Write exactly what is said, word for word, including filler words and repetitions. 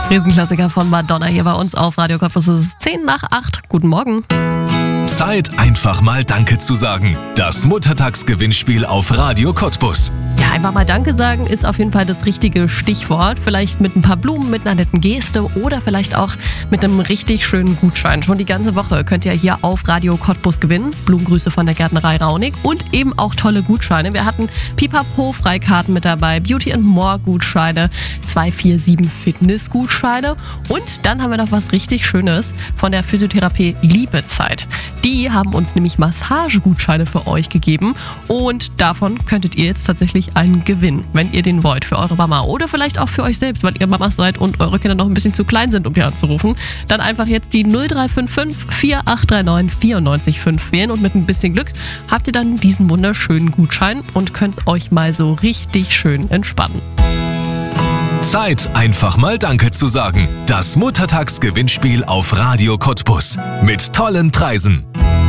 Riesenklassiker von Madonna hier bei uns auf Radio Cottbus. Es ist zehn nach acht. Guten Morgen. Zeit, einfach mal Danke zu sagen. Das Muttertagsgewinnspiel auf Radio Cottbus. Ja, einfach mal Danke sagen ist auf jeden Fall das richtige Stichwort. Vielleicht mit ein paar Blumen, mit einer netten Geste oder vielleicht auch mit einem richtig schönen Gutschein. Schon die ganze Woche könnt ihr hier auf Radio Cottbus gewinnen. Blumengrüße von der Gärtnerei Raunig und eben auch tolle Gutscheine. Wir hatten Pipapo-Freikarten mit dabei, Beauty and More Gutscheine, zwei vier sieben Fitness-Gutscheine und dann haben wir noch was richtig Schönes von der Physiotherapie Liebezeit. Die haben uns nämlich Massagegutscheine für euch gegeben und davon könntet ihr jetzt tatsächlich einen gewinnen, wenn ihr den wollt für eure Mama oder vielleicht auch für euch selbst, weil ihr Mamas seid und eure Kinder noch ein bisschen zu klein sind, um die anzurufen. Dann einfach jetzt die null drei fünf fünf vier acht drei neun vier neun fünf wählen und mit ein bisschen Glück habt ihr dann diesen wunderschönen Gutschein und könnt euch mal so richtig schön entspannen. Zeit, einfach mal Danke zu sagen. Das Muttertagsgewinnspiel auf Radio Cottbus. Mit tollen Preisen.